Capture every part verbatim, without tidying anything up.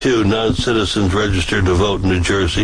Two non-citizens registered to vote in New Jersey.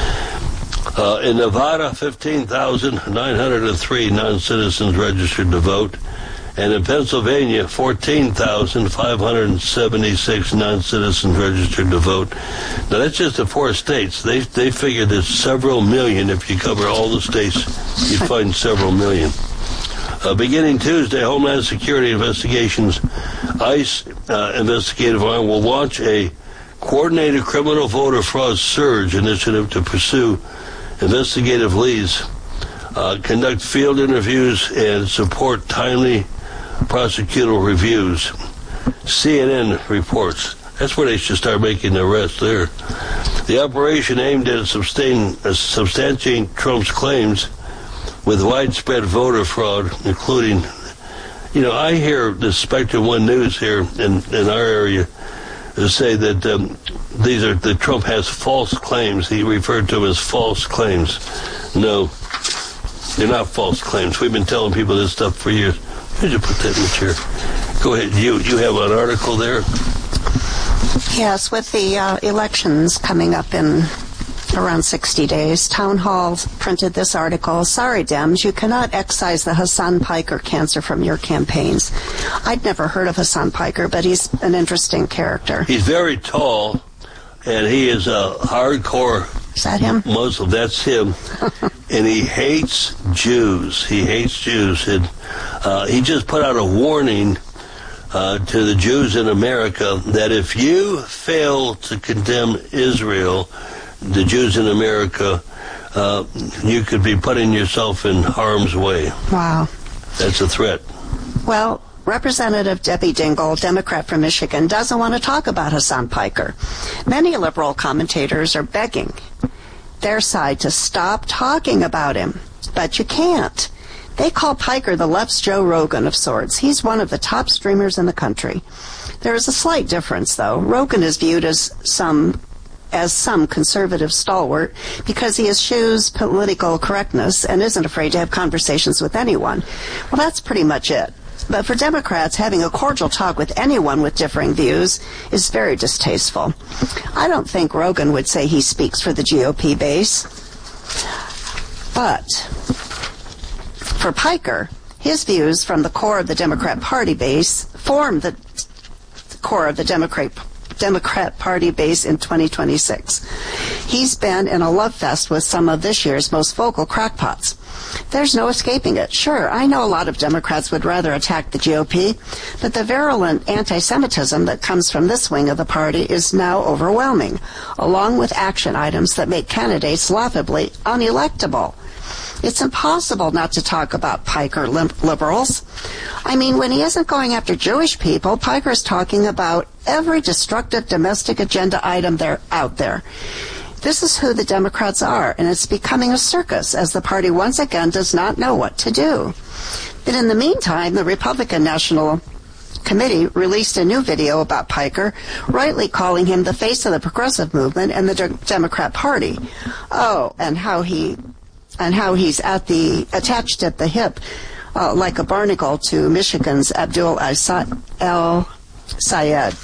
Uh, in Nevada, fifteen thousand nine hundred three non-citizens registered to vote. And in Pennsylvania, fourteen thousand five hundred seventy-six non-citizens registered to vote. Now, that's just the four states. They they figured there's several million. If you cover all the states, you'd find several million. Uh, beginning Tuesday, Homeland Security Investigations, ICE uh, investigative arm will launch a coordinated criminal voter fraud surge initiative to pursue investigative leads, uh, conduct field interviews, and support timely prosecutorial reviews. C N N reports. That's where they should start making the arrests there. The operation aimed at sustain, uh, substantiating Trump's claims with widespread voter fraud, including, you know, I hear the Spectrum One News here in, in our area say that um, these are that Trump has false claims. He referred to them as false claims. No, they're not false claims. We've been telling people this stuff for years. Where'd you put that in the chair? Go ahead. You you have an article there? Yes, with the uh, elections coming up in around sixty days, Town Hall printed this article. Sorry, Dems, you cannot excise the Hassan Piker cancer from your campaigns. I'd never heard of Hassan Piker, but he's an interesting character. He's very tall, and he is a hardcore Is that him? Muslim. That's him. And he hates Jews. He hates Jews. And uh, he just put out a warning uh, to the Jews in America that if you fail to condemn Israel, the Jews in America, uh, you could be putting yourself in harm's way. Wow. That's a threat. Well, Representative Debbie Dingell, Democrat from Michigan, doesn't want to talk about Hassan Piker. Many liberal commentators are begging their side to stop talking about him, but you can't. They call Piker the left's Joe Rogan of sorts. He's one of the top streamers in the country. There is a slight difference, though. Rogan is viewed as some as some conservative stalwart because he eschews political correctness and isn't afraid to have conversations with anyone. Well, that's pretty much it. But for Democrats, having a cordial talk with anyone with differing views is very distasteful. I don't think Rogan would say he speaks for the G O P base. But for Piker, his views from the core of the Democrat Party base form the core of the Democrat Democrat Party base in twenty twenty-six. He's been in a love fest with some of this year's most vocal crackpots. There's no escaping it. Sure, I know a lot of Democrats would rather attack the G O P, but the virulent anti-Semitism that comes from this wing of the party is now overwhelming, along with action items that make candidates laughably unelectable. It's impossible not to talk about Piker liberals. I mean, when he isn't going after Jewish people, Piker's talking about every destructive domestic agenda item there out there. This is who the Democrats are, and it's becoming a circus as the party once again does not know what to do. But in the meantime, the Republican National Committee released a new video about Piker, rightly calling him the face of the progressive movement and the De- Democrat Party. Oh, and how he and how he's at the attached at the hip uh, like a barnacle to Michigan's Abdul El Sayed.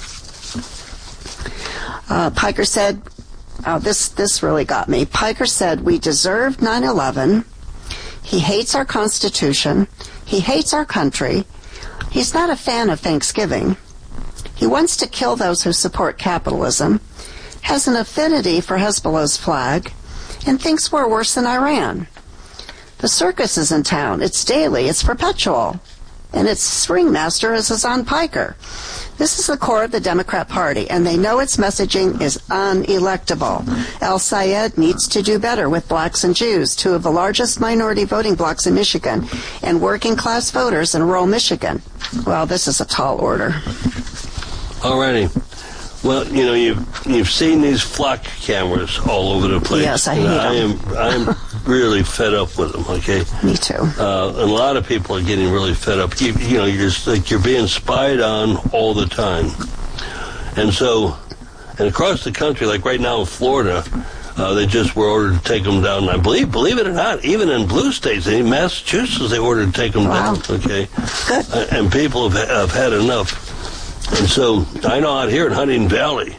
Uh, Piker said, oh, this, this really got me. Piker said, we deserved nine eleven. He hates our Constitution. He hates our country. He's not a fan of Thanksgiving. He wants to kill those who support capitalism, has an affinity for Hezbollah's flag, and thinks we're worse than Iran. The circus is in town. It's daily. It's perpetual. And its ringmaster is Hassan Piker. This is the core of the Democrat Party, and they know its messaging is unelectable. El Sayed needs to do better with blacks and Jews, two of the largest minority voting blocs in Michigan, and working-class voters in rural Michigan. Well, this is a tall order. All righty. Well, you know, you've, you've seen these flock cameras all over the place. Yes, I hate I them. am, I am really fed up with them, okay? Me too. Uh, a lot of people are getting really fed up. You, you know, you're just, like you're being spied on all the time. And so, and across the country, like right now in Florida, uh, they just were ordered to take them down. I believe, believe it or not, even in blue states, in Massachusetts, they ordered to take them wow. down, okay? Good. Uh, and people have, have had enough. And so I know out here in Huntington Valley,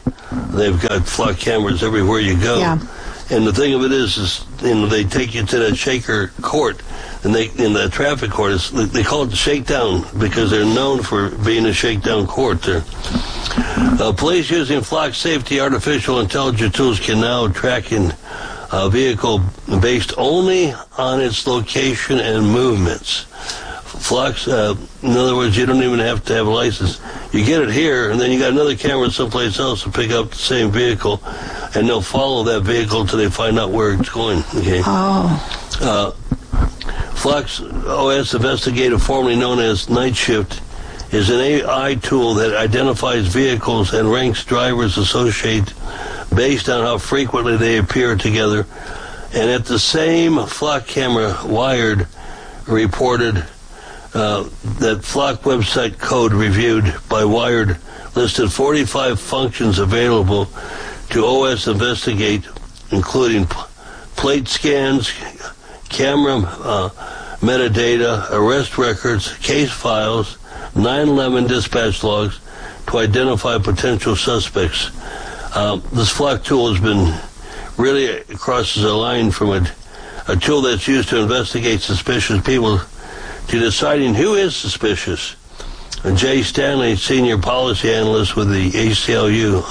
They've got flock cameras everywhere you go. Yeah. And the thing of it is, is you know, they take you to that shaker court, and they in the traffic court, is, they call it the shakedown because they're known for being a shakedown court there. Uh, police using flock safety artificial intelligence tools can now track in a vehicle based only on its location and movements. Flocks, uh, in other words, you don't even have to have a license. You get it here, and then you got another camera someplace else to pick up the same vehicle, and they'll follow that vehicle until they find out where it's going. Okay. Oh. Uh, Flock's O S Investigator, formerly known as Night Shift, is an A I tool that identifies vehicles and ranks drivers associated based on how frequently they appear together. And at the same flock camera, Wired reported uh, that flock website code reviewed by Wired listed forty-five functions available to O S Investigate, including p- plate scans, camera uh, metadata, arrest records, case files, nine eleven dispatch logs to identify potential suspects. Uh, this flock tool has been really crosses a line from a, a tool that's used to investigate suspicious people to deciding who is suspicious. And Jay Stanley, senior policy analyst with the A C L U.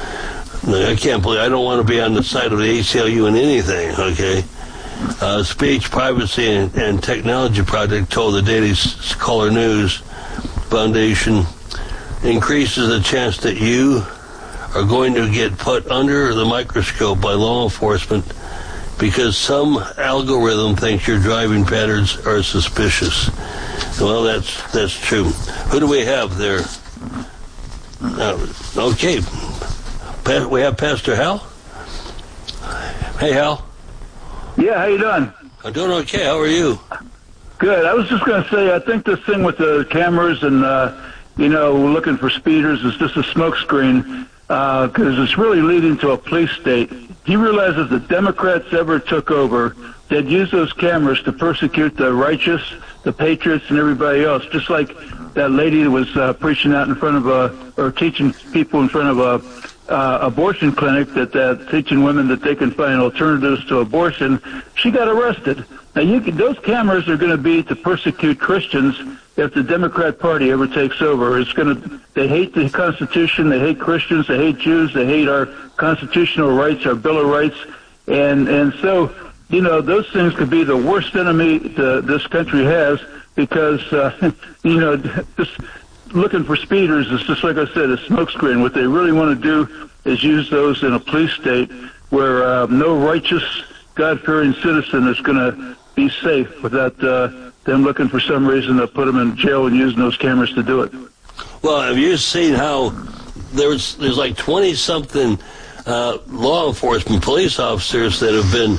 I can't believe I don't want to be on the side of the A C L U in anything, okay? Uh, Speech, Privacy, and, and Technology Project told the Daily Caller News Foundation increases the chance that you are going to get put under the microscope by law enforcement because some algorithm thinks your driving patterns are suspicious. Well, that's that's true. Who do we have there? Uh, okay. Pa- we have Pastor Hal. Hey, Hal. Yeah, how you doing? I'm doing okay. How are you? Good. I was just going to say, I think this thing with the cameras and, uh, you know, looking for speeders is just a smokescreen because uh, it's really leading to a police state. Do you realize if the Democrats ever took over, they'd use those cameras to persecute the righteous, the patriots, and everybody else, just like that lady that was uh, preaching out in front of a, or teaching people in front of a uh, abortion clinic that uh, teaching women that they can find alternatives to abortion. She got arrested. Now, you can, those cameras are going to be to persecute Christians if the Democrat Party ever takes over. It's going to. They hate the Constitution. They hate Christians. They hate Jews. They hate our constitutional rights, our Bill of Rights, and and so you know those things could be the worst enemy the, this country has because uh, you know just looking for speeders is just like I said, a smokescreen. What they really want to do is use those in a police state where uh, no righteous, God-fearing citizen is going to be safe without uh, them looking for some reason to put them in jail and using those cameras to do it. Well, have you seen how there's there's like twenty-something uh, law enforcement police officers that have been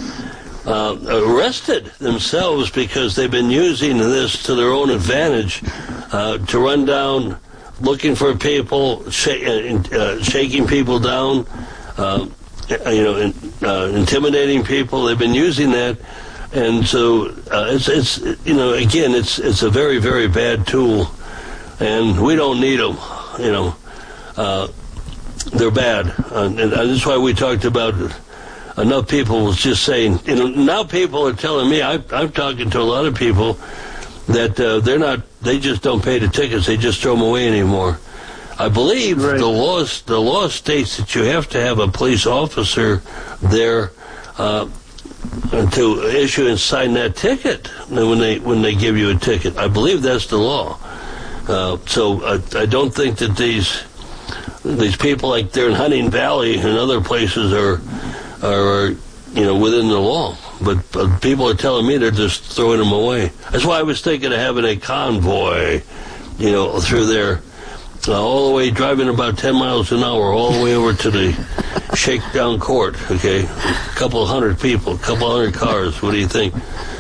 uh, arrested themselves because they've been using this to their own advantage uh, to run down, looking for people, sh- uh, shaking people down, uh, you know, in, uh, intimidating people. They've been using that. And so uh, it's, it's, you know, again, it's it's a very, very bad tool, and we don't need them, you know. Uh, they're bad. Uh, and that's why we talked about enough people was just saying, you know, now people are telling me, I, I'm talking to a lot of people that uh, they're not, they just don't pay the tickets, they just throw them away anymore. I believe right. the law, the law states that you have to have a police officer there uh, to issue and sign that ticket when they when they give you a ticket. I believe that's the law. Uh, so I, I don't think that these these people like they're in Hunting Valley and other places are are you know within the law. But, but people are telling me they're just throwing them away. That's why I was thinking of having a convoy, you know, through there. Uh, all the way, driving about ten miles an hour, all the way over to the shakedown court, okay? A couple hundred people, a couple hundred cars. What do you think?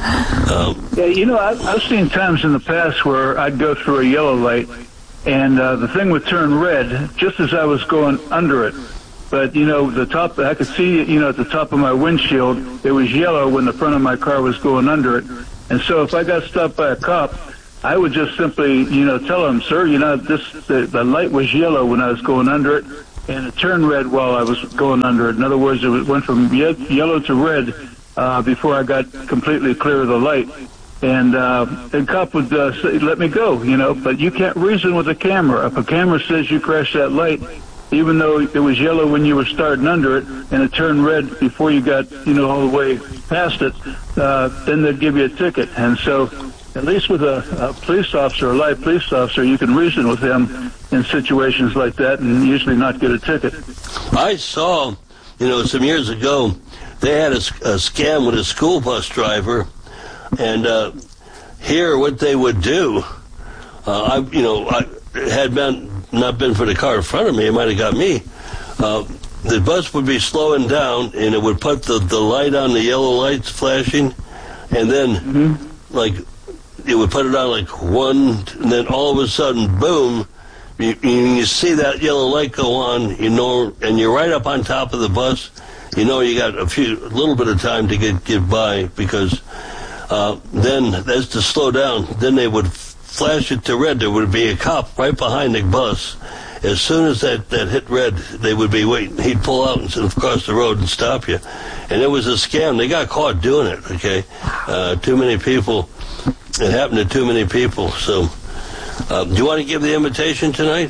Um, yeah, you know, I've, I've seen times in the past where I'd go through a yellow light, and uh, the thing would turn red just as I was going under it. But, you know, the top, I could see, you know, at the top of my windshield, it was yellow when the front of my car was going under it. And so if I got stopped by a cop, I would just simply, you know, tell him, sir, you know, this the, the light was yellow when I was going under it, and it turned red while I was going under it. In other words, it went from ye- yellow to red uh, before I got completely clear of the light. And uh, the cop would uh, say, let me go, you know, but you can't reason with a camera. If a camera says you crashed that light, even though it was yellow when you were starting under it and it turned red before you got, you know, all the way past it, uh, then they'd give you a ticket. And so at least with a, a police officer, a live police officer, you can reason with him in situations like that and usually not get a ticket. I saw, you know, some years ago, they had a, a scam with a school bus driver, and uh, here what they would do, uh, I, you know, I had been not been for the car in front of me, it might have got me. Uh, the bus would be slowing down, and it would put the, the light on, the yellow lights flashing, and then, mm-hmm. like, it would put it on like one, and then all of a sudden, boom, you, you see that yellow light go on, you know, and you're right up on top of the bus, you know you got a few, a little bit of time to get, get by, because uh, then, that's to slow down, then they would flash it to red. There would be a cop right behind the bus. As soon as that, that hit red, they would be waiting. He'd pull out and cross the road and stop you. And it was a scam. They got caught doing it, okay? Uh, too many people. It happened to too many people. So, uh, do you want to give the invitation tonight?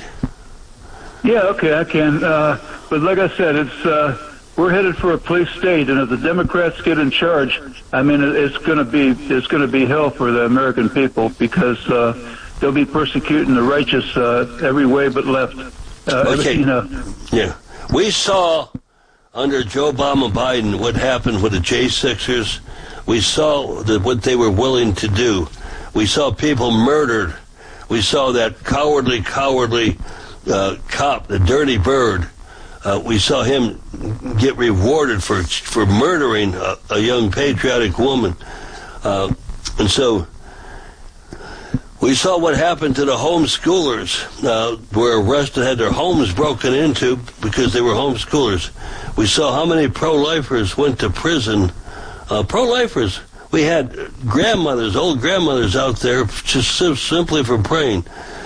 Yeah, okay, I can. Uh, but like I said, it's uh, we're headed for a police state, and if the Democrats get in charge, I mean, it's going to be it's going to be hell for the American people, because uh, they'll be persecuting the righteous uh, every way but left. Uh, okay. You know. Yeah, we saw under Joe Obama Biden what happened with the J sixers. We saw that what they were willing to do. We saw people murdered. We saw that cowardly, cowardly uh, cop, the dirty bird. Uh, we saw him get rewarded for for murdering a, a young patriotic woman. Uh, and so we saw what happened to the homeschoolers uh, were arrested, had their homes broken into because they were homeschoolers. We saw how many pro-lifers went to prison. Uh, pro-lifers, we had grandmothers, old grandmothers out there just simply for praying.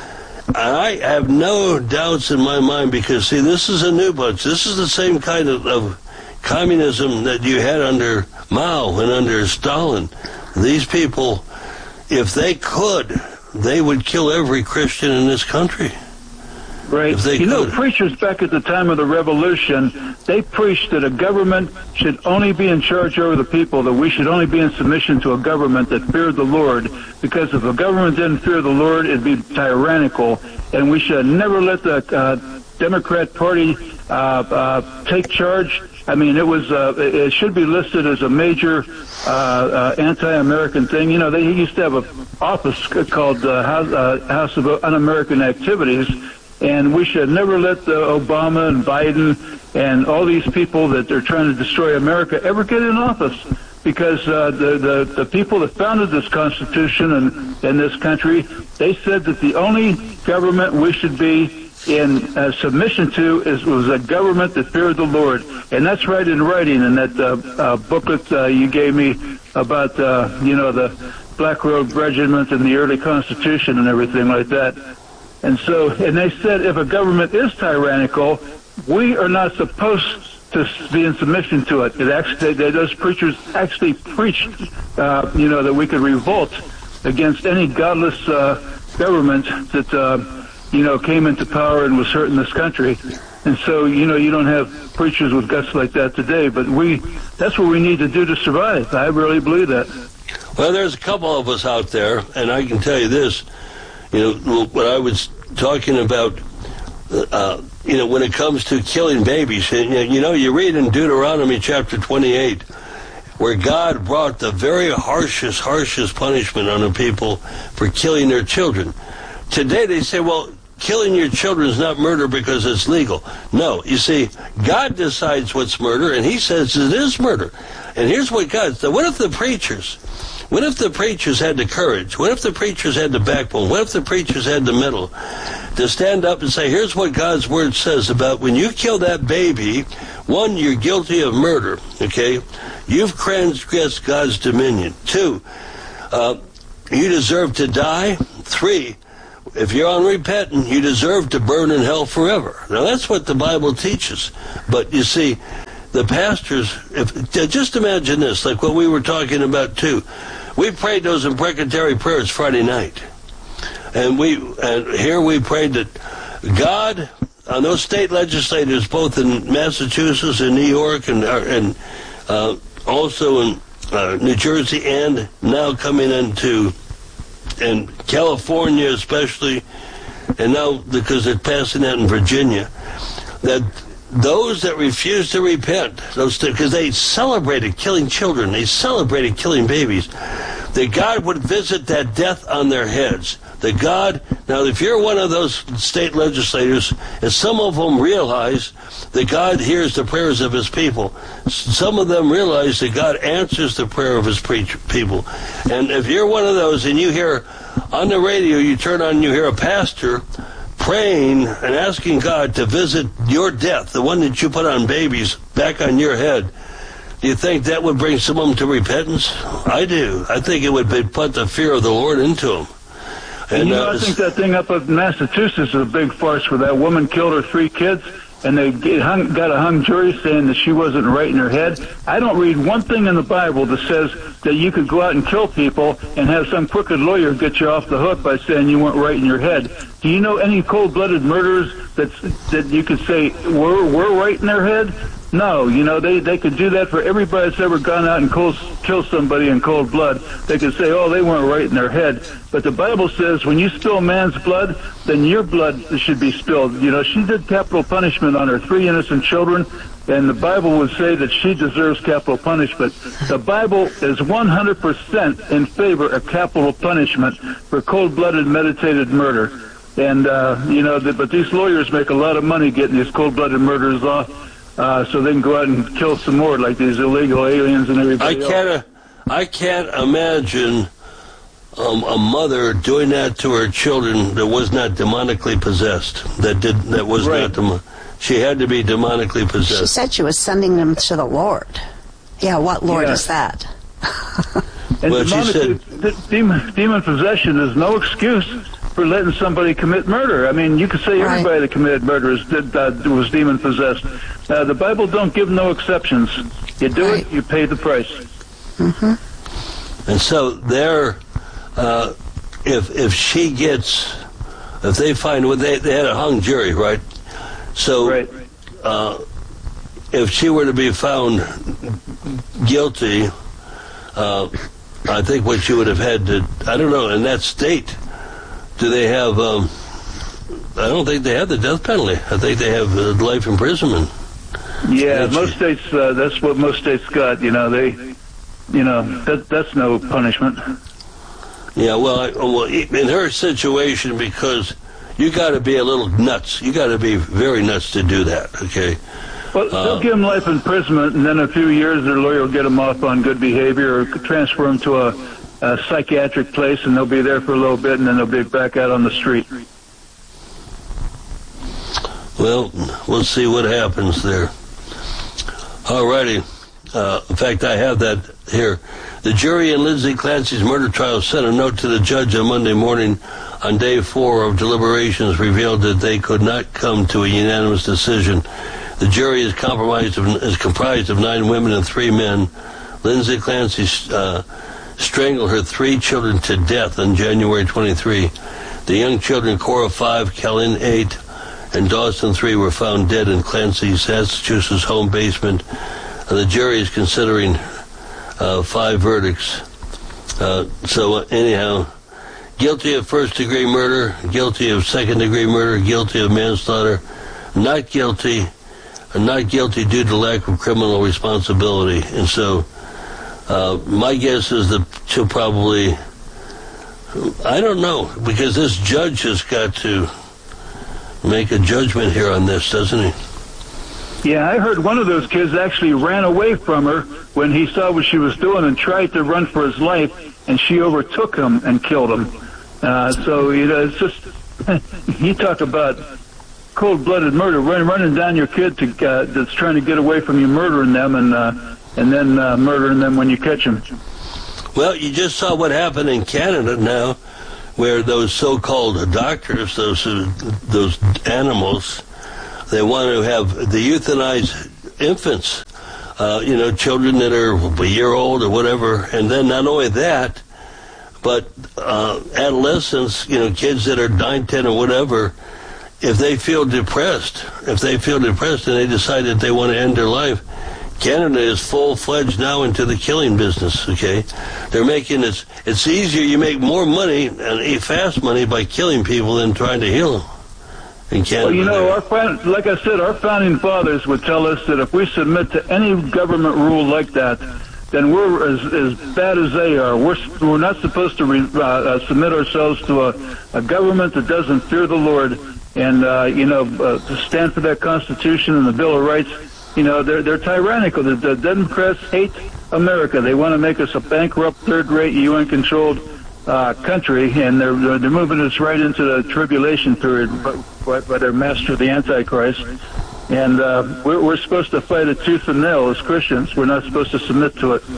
I have no doubts in my mind, because, see, this is a new bunch. This is the same kind of, of communism that you had under Mao and under Stalin. These people, if they could, they would kill every Christian in this country. Right. If they you could. know, preachers back at the time of the Revolution, they preached that a government should only be in charge over the people, that we should only be in submission to a government that feared the Lord, because if a government didn't fear the Lord, it'd be tyrannical, and we should never let the uh, Democrat Party uh, uh, take charge. I mean, it was uh, it should be listed as a major uh, uh, anti-American thing. You know, they used to have an office called uh, House, uh, House of Un-American Activities. And we should never let the Obama and Biden and all these people that they're trying to destroy America ever get in office, because uh, the, the the people that founded this Constitution and, and this country, they said that the only government we should be in uh, submission to is was a government that feared the Lord, and that's right in writing in that uh, uh, booklet uh, you gave me about uh, you know the Black Robe Regiment and the early Constitution and everything like that. And so, and they said if a government is tyrannical, we are not supposed to be in submission to it. It actually, they, those preachers actually preached, uh, you know, that we could revolt against any godless uh, government that, uh, you know, came into power and was hurting this country. And so, you know, you don't have preachers with guts like that today, but we, that's what we need to do to survive. I really believe that. Well, there's a couple of us out there, and I can tell you this. You know, what I was talking about, uh, you know, when it comes to killing babies, you know, you read in Deuteronomy chapter twenty-eight, where God brought the very harshest, harshest punishment on the people for killing their children. Today they say, well, killing your children is not murder because it's legal. No, you see, God decides what's murder, and he says it is murder. And here's what God said. What if the preachers... What if the preachers had the courage? What if the preachers had the backbone? What if the preachers had the mettle to stand up and say, here's what God's word says about when you kill that baby, one, you're guilty of murder, okay? You've transgressed God's dominion. Two, uh, you deserve to die. Three, if you're unrepentant, you deserve to burn in hell forever. Now, that's what the Bible teaches. But you see, the pastors, if just imagine this, like what we were talking about too. We prayed those imprecatory prayers Friday night. And we and here we prayed that God, on those state legislators, both in Massachusetts and New York and, and uh, also in uh, New Jersey and now coming into in California especially, and now because they're passing that in Virginia, that those that refuse to repent, those because they celebrated killing children, they celebrated killing babies, that God would visit that death on their heads. That God, now if you're one of those state legislators, and some of them realize that God hears the prayers of his people, some of them realize that God answers the prayer of his preach people. And if you're one of those and you hear on the radio, you turn on and you hear a pastor praying and asking God to visit your death, the one that you put on babies, back on your head, do you think that would bring some of them to repentance? I do. I think it would put the fear of the Lord into them. And, you know, uh, I think that thing up in Massachusetts is a big farce where that woman killed her three kids, and they get hung, got a hung jury saying that she wasn't right in her head. I don't read one thing in the Bible that says that you could go out and kill people and have some crooked lawyer get you off the hook by saying you weren't right in your head. Do you know any cold-blooded murderers that's, that you could say were, were right in their head? No, you know, they, they could do that for everybody that's ever gone out and cold, killed somebody in cold blood. They could say, oh, they weren't right in their head. But the Bible says when you spill man's blood, then your blood should be spilled. You know, she did capital punishment on her three innocent children, and the Bible would say that she deserves capital punishment. The Bible is one hundred percent in favor of capital punishment for cold-blooded, meditated murder. And, uh, you know, the, but these lawyers make a lot of money getting these cold-blooded murderers off. Uh, so they can go out and kill some more, like these illegal aliens and everybody I can't, else. Uh, I can't imagine um, a mother doing that to her children that was not demonically possessed. That did that was right. not demon. She had to be demonically possessed. She said she was sending them to the Lord. Yeah, what Lord yeah. is that? And well, she said, demon, demon possession is no excuse for letting somebody commit murder. I mean, you could say right. everybody that committed murder is, uh, was demon possessed. Uh, the Bible don't give no exceptions. You do right. it, you pay the price. Mm-hmm. And so there, uh, if if she gets, if they find, well, they, they had a hung jury, right? So right. Uh, if she were to be found guilty, uh, I think what she would have had to, I don't know, in that state, do they have, um, I don't think they have the death penalty. I think they have uh, life imprisonment. Yeah, most states, uh, that's what most states got, you know, they, you know, that that's no punishment. Yeah, well, I, well, in her situation, because you got to be a little nuts. You got to be very nuts to do that, okay? Well, they'll uh, give them life imprisonment, and then in a few years their lawyer will get them off on good behavior or transfer them to a, a psychiatric place, and they'll be there for a little bit, and then they'll be back out on the street. Well, we'll see what happens there. All righty. Uh, in fact, I have that here. The jury in Lindsay Clancy's murder trial sent a note to the judge on Monday morning on day four of deliberations revealed that they could not come to a unanimous decision. The jury is comprised of, is comprised of nine women and three men. Lindsay Clancy uh, strangled her three children to death on January twenty-third. The young children, Cora five, Kellen eight, and Dawson three, were found dead in Clancy's Massachusetts home basement. Uh, the jury is considering uh, five verdicts. Uh, so uh, anyhow, guilty of first-degree murder, guilty of second-degree murder, guilty of manslaughter, not guilty, not guilty due to lack of criminal responsibility. And so uh, my guess is that she'll probably, I don't know, because this judge has got to make a judgment here on this, doesn't he? Yeah, I heard one of those kids actually ran away from her when he saw what she was doing and tried to run for his life, and she overtook him and killed him. Uh, so, you know, it's just, you talk about cold-blooded murder, run, running down your kid to, uh, that's trying to get away from you, murdering them, and uh, and then uh, murdering them when you catch them. Well, you just saw what happened in Canada now where those so-called doctors, those uh, those animals, they want to have the euthanized infants, uh, you know, children that are a year old or whatever, and then not only that, but uh, adolescents, you know, kids that are nine, ten, or whatever, if they feel depressed, if they feel depressed and they decide that they want to end their life, Canada is full-fledged now into the killing business, okay? They're making it, it's easier, you make more money and fast money by killing people than trying to heal them in Canada. Well, you know, our, like I said, our founding fathers would tell us that if we submit to any government rule like that, then we're as, as bad as they are. We're, we're not supposed to re, uh, uh, submit ourselves to a, a government that doesn't fear the Lord and, uh, you know, uh, to stand for that Constitution and the Bill of Rights. You know, they're they're tyrannical. The, the Democrats hate America. They want to make us a bankrupt, third-rate, U N-controlled uh, country, and they're they're moving us right into the tribulation period by, by their master, the Antichrist. And uh, we're, we're supposed to fight it tooth and nail as Christians. We're not supposed to submit to it.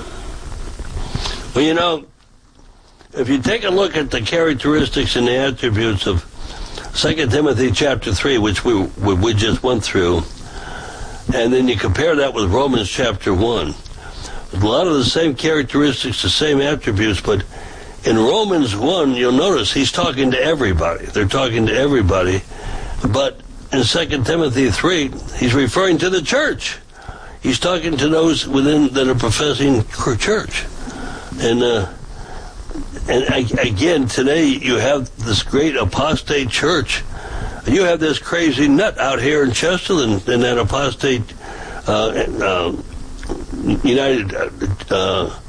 Well, you know, if you take a look at the characteristics and the attributes of Second Timothy chapter three, which we we just went through, and then you compare that with Romans chapter one. A lot of the same characteristics, the same attributes, but in Romans one, you'll notice he's talking to everybody. They're talking to everybody. But in Second Timothy three, he's referring to the church. He's talking to those within that are professing church. And, uh, and again, today you have this great apostate church. You have this crazy nut out here in Chesterland in that apostate uh, uh, United uh,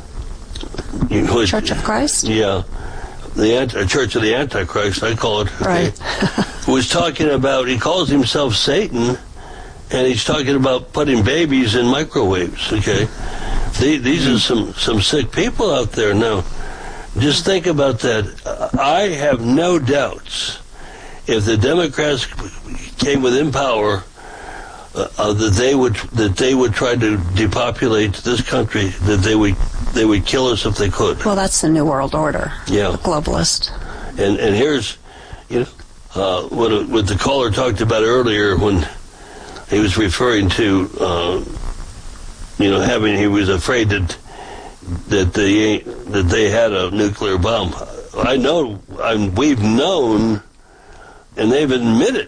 uh, Church of Christ? Yeah, the Anti- Church of the Antichrist, I call it. Okay, right. was talking about, he calls himself Satan, and he's talking about putting babies in microwaves, okay? The, these are some, some sick people out there now. Just think about that. I have no doubts if the Democrats came within power, uh, uh, that they would that they would try to depopulate this country, that they would they would kill us if they could. Well, that's the New World Order. Yeah, globalist. And and here's, you know, uh, what what the caller talked about earlier when he was referring to, uh, you know, having he was afraid that that they that they had a nuclear bomb. I know, I'm, we've known. And they've admitted,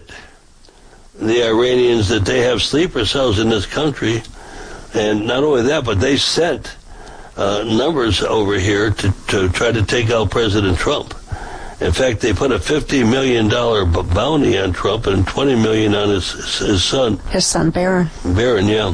the Iranians, that they have sleeper cells in this country. And not only that, but they sent uh, numbers over here to, to try to take out President Trump. In fact, they put a fifty million dollars bounty on Trump and twenty million dollars on his, his son. His son, Barron. Barron, yeah.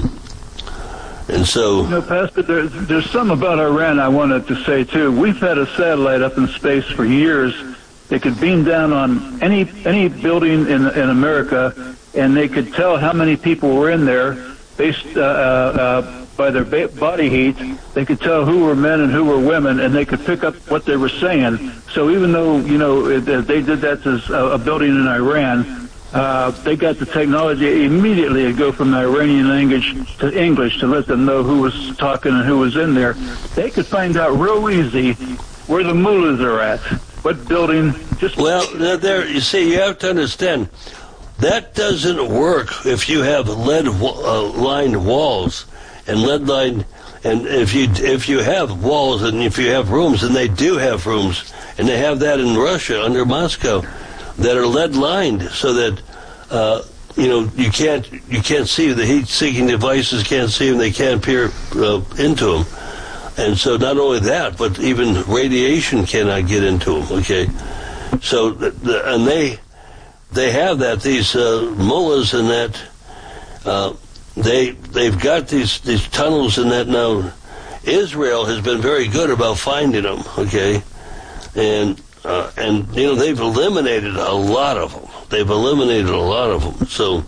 And so... You know, Pastor, there's, there's some about Iran I wanted to say, too. We've had a satellite up in space for years. They could beam down on any any building in in America, and they could tell how many people were in there based uh, uh, by their ba- body heat. They could tell who were men and who were women, and they could pick up what they were saying. So even though, you know, it, they did that to a, a building in Iran, uh, they got the technology immediately to go from the Iranian language to English to let them know who was talking and who was in there. They could find out real easy where the mullahs are at. What building? Just well, there. You see, you have to understand that doesn't work if you have lead-lined uh, walls and lead-lined. And if you if you have walls and if you have rooms, and they do have rooms, and they have that in Russia under Moscow, that are lead-lined, so that uh, you know you can't you can't see the heat-seeking devices, can't see them, they can't peer uh, into them. And so not only that, but even radiation cannot get into them, okay? So, the, the, and they they have that, these uh, mullahs and that, uh, they, they've got these, these tunnels and that now. Israel has been very good about finding them, okay? And, uh, and you know, they've eliminated a lot of them. They've eliminated a lot of them. So,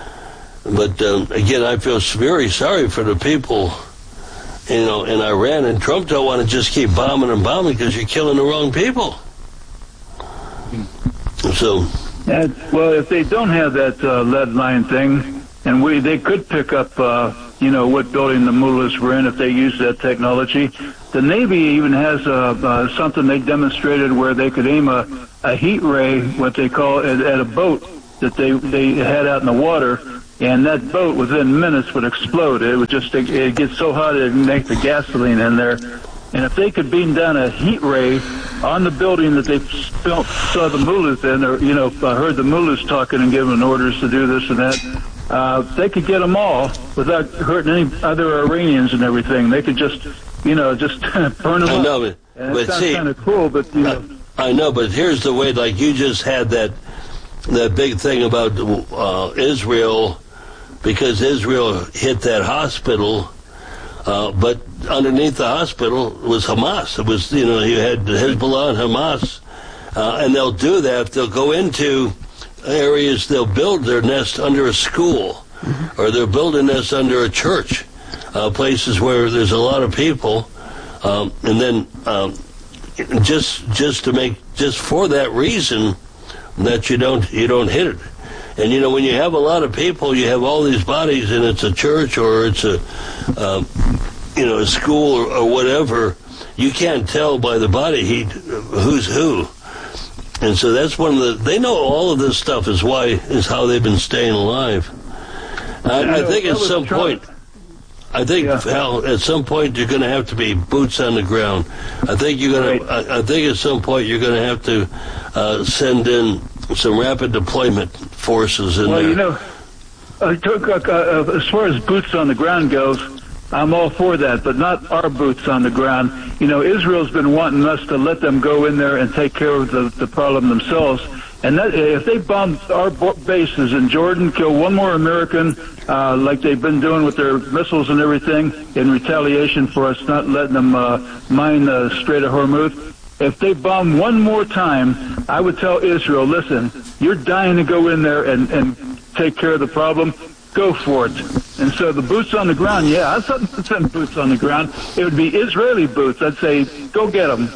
but um, again, I feel very sorry for the people, you know, in Iran, and Trump don't want to just keep bombing and bombing because you're killing the wrong people. So, yeah, well, if they don't have that uh, lead line thing, and we they could pick up uh, you know, what building the mullahs were in if they used that technology. The Navy even has uh, uh, something they demonstrated where they could aim a, a heat ray, what they call it, at a boat that they they had out in the water, and that boat within minutes would explode. It would just it, it get so hot it would make the gasoline in there. And if they could beam down a heat ray on the building that they saw the mullahs in, or, you know, uh, heard the mullahs talking and giving orders to do this and that, uh, they could get them all without hurting any other Iranians and everything. They could just, you know, just burn them I up. know, but, and but it sounds see, kind of cool, but, you know. I, I know, but here's the way, like you just had that, that big thing about uh, Israel, because Israel hit that hospital. Uh, but underneath the hospital was Hamas. It was, you know, you had Hezbollah and Hamas. Uh, and they'll do that. They'll go into areas, they'll build their nest under a school, or they'll build a nest under a church, uh, places where there's a lot of people. Um, and then um, just just to make, just for that reason, that you don't you don't hit it. And, you know, when you have a lot of people, you have all these bodies, and it's a church or it's a, uh, you know, a school or, or whatever, you can't tell by the body heat who's who. And so that's one of the, they know all of this stuff is why, is how they've been staying alive. I, I think at some point, I think, yeah. Hal, at some point you're going to have to be boots on the ground. I think you're going right. to, I, I think at some point you're going to have to uh, send in some rapid deployment forces in well, there. You know, uh, to, uh, uh, as far as boots on the ground goes, I'm all for that, but not our boots on the ground. You know, Israel's been wanting us to let them go in there and take care of the, the problem themselves. And that, if they bomb our bases in Jordan, kill one more American, uh, like they've been doing with their missiles and everything, in retaliation for us not letting them uh, mine the Strait of Hormuz, if they bomb one more time, I would tell Israel, listen, you're dying to go in there and, and take care of the problem. Go for it. And so the boots on the ground, yeah, I'd send boots on the ground. It would be Israeli boots. I'd say, go get them.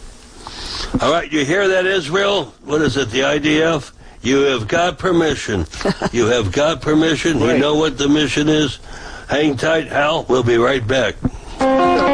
All right, you hear that, Israel? What is it, the I D F? You have got permission. You have got permission. Right. You know what the mission is. Hang tight, Hal. We'll be right back.